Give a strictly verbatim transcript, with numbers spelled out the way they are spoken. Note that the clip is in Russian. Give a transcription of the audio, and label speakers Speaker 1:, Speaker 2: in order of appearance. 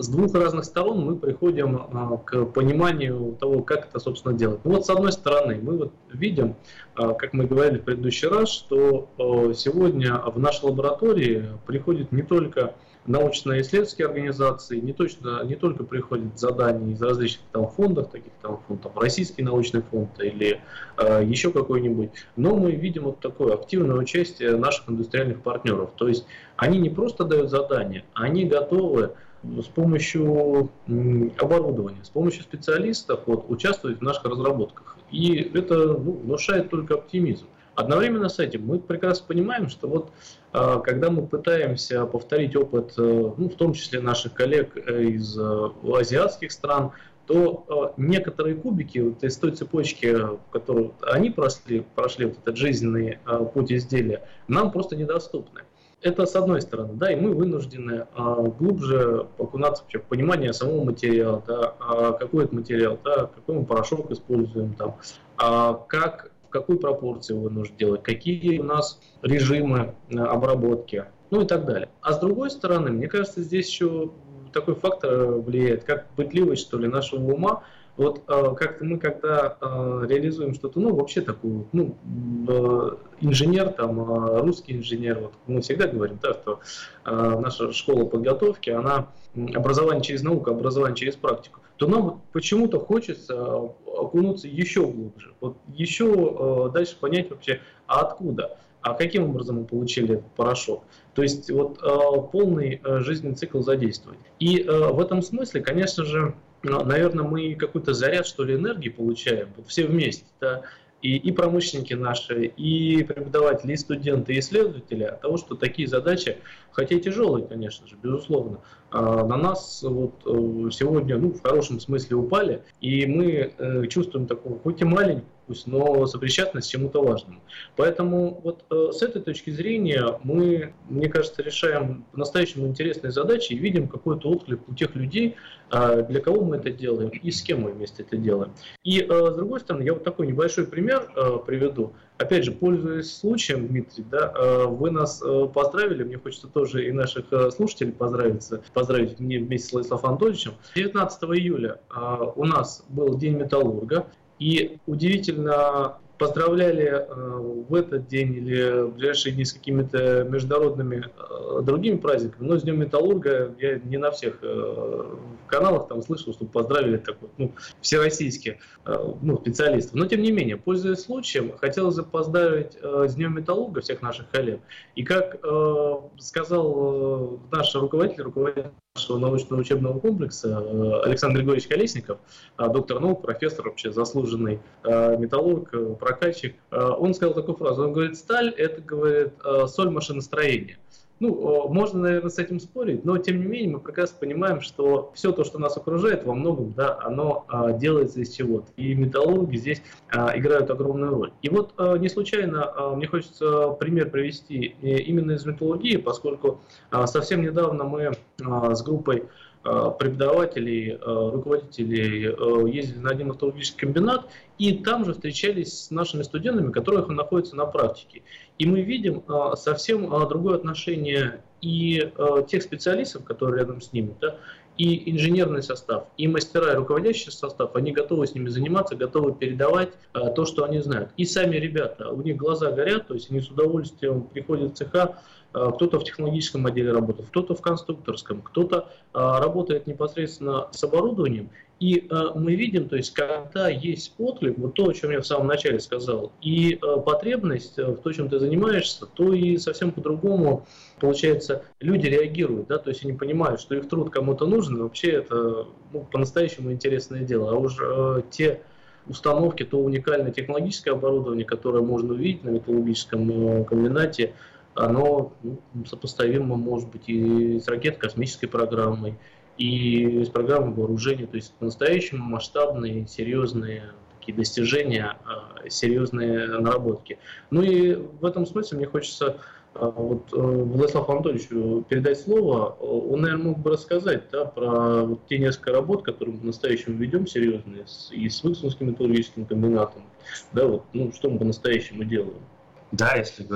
Speaker 1: с двух разных сторон мы приходим а, к пониманию того, как это, собственно, делать. Ну вот, с одной стороны, мы вот видим, а, как мы говорили в предыдущий раз, что а, сегодня в нашей лаборатории приходят не только научно-исследовательские организации, не, точно, не только приходят задания из различных там фондов, таких там фондов, Российский научный фонд или э, еще какой-нибудь, но мы видим вот такое активное участие наших индустриальных партнеров. То есть они не просто дают задания, они готовы с помощью оборудования, с помощью специалистов вот, участвовать в наших разработках. И это ну, внушает только оптимизм. Одновременно с этим мы прекрасно понимаем, что вот когда мы пытаемся повторить опыт, ну, в том числе наших коллег из азиатских стран, то некоторые кубики вот из той цепочки, которую они прошли, прошли вот этот жизненный путь изделия, нам просто недоступны. Это с одной стороны, да, и мы вынуждены глубже окунаться в понимание самого материала, да, какой это материал, да, какой мы порошок используем, там, как какую пропорцию его нужно делать, какие у нас режимы обработки, ну и так далее. А с другой стороны, мне кажется, здесь еще такой фактор влияет, как пытливость, что ли, нашего ума. Вот э, как-то мы, когда э, реализуем что-то, ну, вообще такую, ну, э, инженер, там, э, русский инженер, вот, мы всегда говорим, да, что э, наша школа подготовки, она образование через науку, образование через практику, то нам вот почему-то хочется окунуться еще глубже, вот еще э, дальше понять вообще, а откуда, а каким образом мы получили этот порошок. То есть вот э, полный э, жизненный цикл задействовать. И э, в этом смысле, конечно же, наверное, мы какой-то заряд, что ли, энергии получаем, вот все вместе, да, и, и промышленники наши, и преподаватели, и студенты, и исследователи от того, что такие задачи, хотя и тяжелые, конечно же, безусловно, на нас вот сегодня, ну, в хорошем смысле упали, и мы чувствуем такую, хоть и маленькую, пусть, но сопричастность к чему-то важному. Поэтому вот э, с этой точки зрения мы, мне кажется, решаем по-настоящему интересные задачи и видим какой-то отклик у тех людей, э, для кого мы это делаем и с кем мы вместе это делаем. И э, с другой стороны, я вот такой небольшой пример э, приведу. Опять же, пользуясь случаем, Дмитрий, да, э, вы нас э, поздравили, мне хочется тоже и наших э, слушателей поздравиться, поздравить мне вместе с Владиславом Анатольевичем. девятнадцатого июля э, у нас был День металлурга. И удивительно, поздравляли э, в этот день или в ближайшие дни с какими-то международными э, другими праздниками, но с Днем металлурга я не на всех э, каналах там слышал, что поздравили так вот, ну, всероссийских э, ну, специалистов. Но тем не менее, пользуясь случаем, хотелось бы поздравить э, с Днем металлурга всех наших коллег. И как э, сказал э, наш руководитель, руководитель нашего научного учебного комплекса Александр Григорьевич Колесников, доктор наук, профессор, вообще заслуженный металлург, прокатчик, он сказал такую фразу, он говорит, сталь – это, говорит, соль машиностроения. Ну, можно, наверное, с этим спорить, но тем не менее мы прекрасно понимаем, что все то, что нас окружает, во многом, да, оно а, делается из чего-то. И металлурги здесь а, играют огромную роль. И вот а, не случайно а, мне хочется пример привести именно из металлургии, поскольку а, совсем недавно мы а, с группой преподавателей, руководителей ездили на один металлургический комбинат, и там же встречались с нашими студентами, которые находятся на практике. И мы видим совсем другое отношение и тех специалистов, которые рядом с ними, да, и инженерный состав, и мастера, и руководящий состав, они готовы с ними заниматься, готовы передавать а, то, что они знают. И сами ребята, у них глаза горят, то есть они с удовольствием приходят в цеха, а, кто-то в технологическом отделе работает, кто-то в конструкторском, кто-то а, работает непосредственно с оборудованием. И э, мы видим, то есть, когда есть отклик, вот то, о чем я в самом начале сказал, и э, потребность в том, чем ты занимаешься, то и совсем по-другому, получается, люди реагируют, да, то есть они понимают, что их труд кому-то нужен, и вообще это ну, по-настоящему интересное дело. А уж э, те установки, то уникальное технологическое оборудование, которое можно увидеть на металлургическом э, комбинате, оно ну, сопоставимо, может быть, и с ракетно-космической программой, и с программой вооружения, то есть по-настоящему масштабные, серьезные такие достижения, серьезные наработки. Ну и в этом смысле мне хочется вот, Владиславу Анатольевичу передать слово. Он, наверное, мог бы рассказать да, про вот те несколько работ, которые мы по-настоящему ведем серьезные, и с Выксунским металлургическим комбинатом, да, вот, ну, что мы по-настоящему делаем.
Speaker 2: Да, если